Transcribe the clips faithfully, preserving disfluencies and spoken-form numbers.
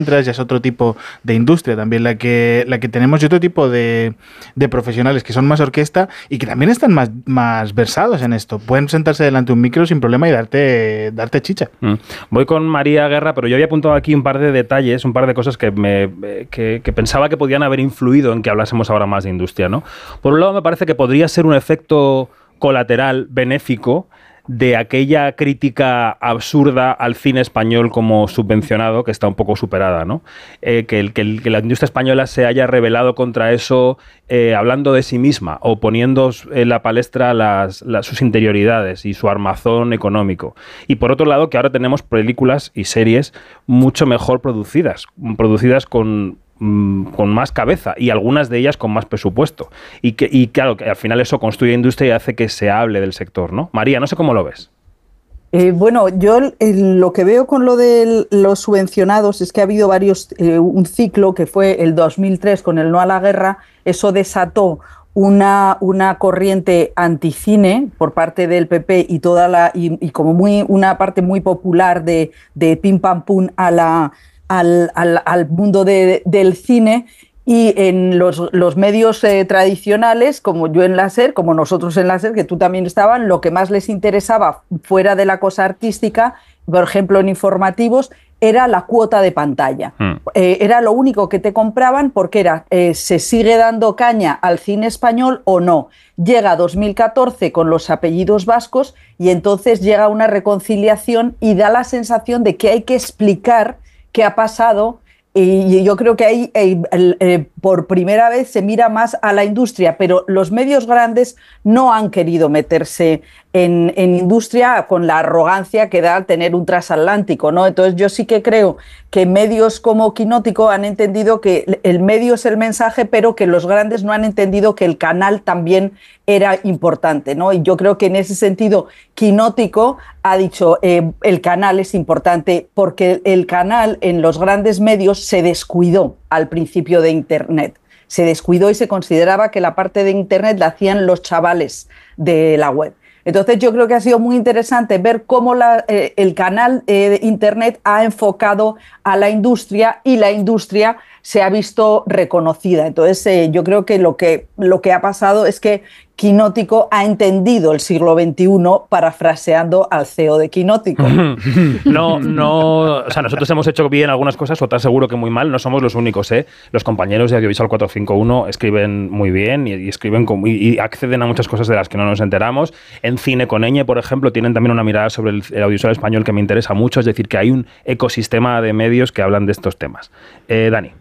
ya es otro tipo de industria también la que la que tenemos y otro tipo de, de profesionales que son más orquesta y que también están más, más versados en esto. Pueden sentarse delante de un micro sin problema y darte, darte chicha. Mm. Voy con María Guerra, pero yo había apuntado aquí un par de detalles, un par de cosas que, me, que, que pensaba que podían haber influido en que hablásemos ahora más de industria, ¿no? Por un lado, me parece que podría ser un efecto colateral benéfico de aquella crítica absurda al cine español como subvencionado, que está un poco superada, ¿no? Eh, que, el, que, el, que la industria española se haya rebelado contra eso eh, hablando de sí misma o poniendo en la palestra las, las, sus interioridades y su armazón económico. Y por otro lado, que ahora tenemos películas y series mucho mejor producidas, producidas con... con más cabeza y algunas de ellas con más presupuesto. Y, que, y claro, que al final eso construye industria y hace que se hable del sector, ¿no? María, no sé cómo lo ves. Eh, bueno, yo eh, lo que veo con lo de los subvencionados es que ha habido varios, eh, un ciclo que fue el dos mil tres con el no a la guerra, eso desató una, una corriente anticine por parte del P P y toda la y, y como muy una parte muy popular de, de pim pam pum a la Al, al, al mundo de, del cine, y en los, los medios eh, tradicionales, como yo en la SER, como nosotros en la SER, que tú también estaban, lo que más les interesaba fuera de la cosa artística, por ejemplo en informativos, era la cuota de pantalla. Mm. Eh, era lo único que te compraban porque era, eh, ¿se sigue dando caña al cine español o no? Llega dos mil catorce con los apellidos vascos y entonces llega una reconciliación y da la sensación de que hay que explicar qué ha pasado, y yo creo que ahí eh, eh, por primera vez se mira más a la industria, pero los medios grandes no han querido meterse en, en industria con la arrogancia que da tener un transatlántico, ¿no? Entonces yo sí que creo que medios como Quinótico han entendido que el medio es el mensaje, pero que los grandes no han entendido que el canal también era importante, ¿no? Y yo creo que en ese sentido Quinótico ha dicho eh, el canal es importante porque el canal en los grandes medios se descuidó al principio de Internet. Se descuidó y se consideraba que la parte de Internet la hacían los chavales de la web. Entonces yo creo que ha sido muy interesante ver cómo la, eh, el canal eh, de Internet ha enfocado a la industria y la industria se ha visto reconocida. Entonces eh, yo creo que lo, que lo que ha pasado es que Quinótico ha entendido el siglo veintiuno parafraseando al C E O de Quinótico. No, no, o sea, nosotros hemos hecho bien algunas cosas, otras seguro que muy mal, no somos los únicos, ¿eh? Los compañeros de Audiovisual cuatrocientos cincuenta y uno escriben muy bien y, y escriben con, y, y acceden a muchas cosas de las que no nos enteramos. En Cine con Eñe, por ejemplo, tienen también una mirada sobre el, el audiovisual español que me interesa mucho, es decir, que hay un ecosistema de medios que hablan de estos temas. Eh, Dani.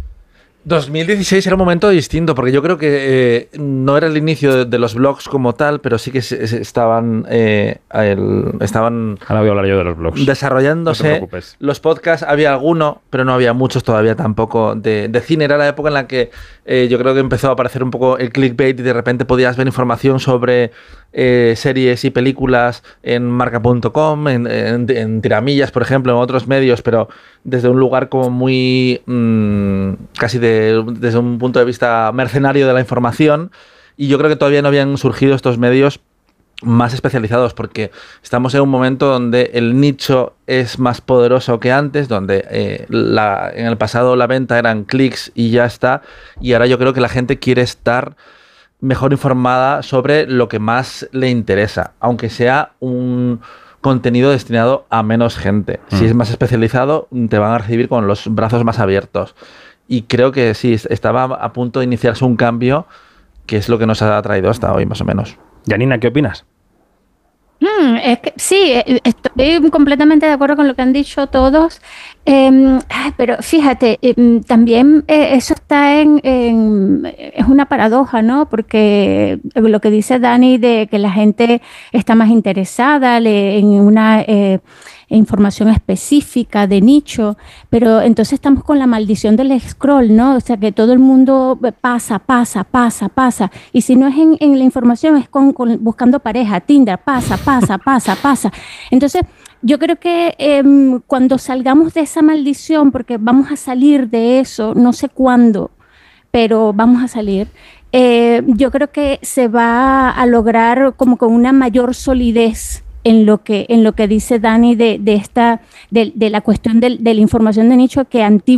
dos mil dieciséis era un momento distinto, porque yo creo que eh, no era el inicio de, de los blogs como tal, pero sí que se, se estaban eh, el, estaban ahora voy a hablar yo de los blogs. Desarrollándose. No te preocupes. Los podcasts había alguno, pero no había muchos todavía tampoco de, de cine. Era la época en la que eh, yo creo que empezó a aparecer un poco el clickbait y de repente podías ver información sobre eh, series y películas en marca punto com, en, en, en Tiramillas, por ejemplo, en otros medios, pero desde un lugar como muy mmm, casi de, desde un punto de vista mercenario de la información, y yo creo que todavía no habían surgido estos medios más especializados, porque estamos en un momento donde el nicho es más poderoso que antes, donde eh, la, en el pasado la venta eran clics y ya está, y ahora yo creo que la gente quiere estar mejor informada sobre lo que más le interesa, aunque sea un contenido destinado a menos gente. Mm. Si es más especializado, te van a recibir con los brazos más abiertos. Y creo que sí, estaba a punto de iniciarse un cambio que es lo que nos ha traído hasta hoy, más o menos. Janina, ¿qué opinas? Mm, es que, sí, estoy completamente de acuerdo con lo que han dicho todos, eh, pero fíjate, eh, también eh, eso está en, en, es una paradoja, ¿no? Porque lo que dice Dani de que la gente está más interesada le, en una eh, información específica de nicho, pero entonces estamos con la maldición del scroll, ¿no? O sea, que todo el mundo pasa, pasa, pasa, pasa, y si no es en, en la información, es con, con buscando pareja, Tinder, pasa, pasa, pasa, pasa. Entonces, yo creo que eh, cuando salgamos de esa maldición, porque vamos a salir de eso, no sé cuándo, pero vamos a salir, eh, yo creo que se va a lograr como con una mayor solidez en lo que en lo que dice Dani de, de esta de, de la cuestión de, de la información de nicho, que antiguamente